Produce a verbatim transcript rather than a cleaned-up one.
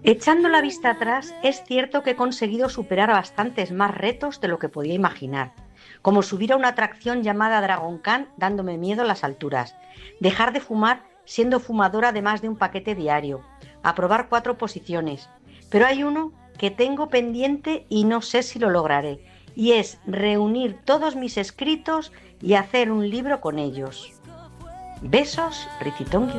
Echando la vista atrás, es cierto que he conseguido superar bastantes más retos de lo que podía imaginar, como subir a una atracción llamada Dragon Khan dándome miedo a las alturas, dejar de fumar siendo fumadora de más de un paquete diario, aprobar cuatro posiciones. Pero hay uno que tengo pendiente y no sé si lo lograré, y es reunir todos mis escritos y hacer un libro con ellos. Besos, Ricitón.